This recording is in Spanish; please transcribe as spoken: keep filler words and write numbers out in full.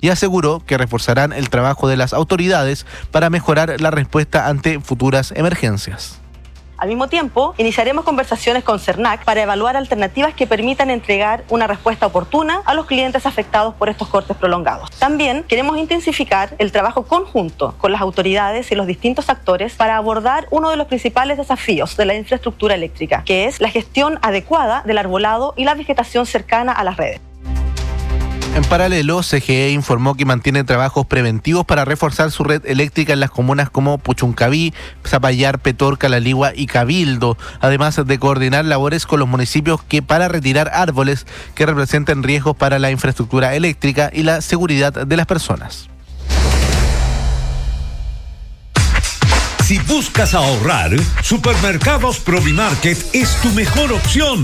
y aseguró que reforzarán el trabajo de las autoridades para mejorar la respuesta ante futuras emergencias. Al mismo tiempo, iniciaremos conversaciones con CERNAC para evaluar alternativas que permitan entregar una respuesta oportuna a los clientes afectados por estos cortes prolongados. También queremos intensificar el trabajo conjunto con las autoridades y los distintos actores para abordar uno de los principales desafíos de la infraestructura eléctrica, que es la gestión adecuada del arbolado y la vegetación cercana a las redes. En paralelo, C G E informó que mantiene trabajos preventivos para reforzar su red eléctrica en las comunas como Puchuncaví, Zapallar, Petorca, La Ligua y Cabildo, además de coordinar labores con los municipios que para retirar árboles que representen riesgos para la infraestructura eléctrica y la seguridad de las personas. Si buscas ahorrar, Supermercados Provimarket es tu mejor opción.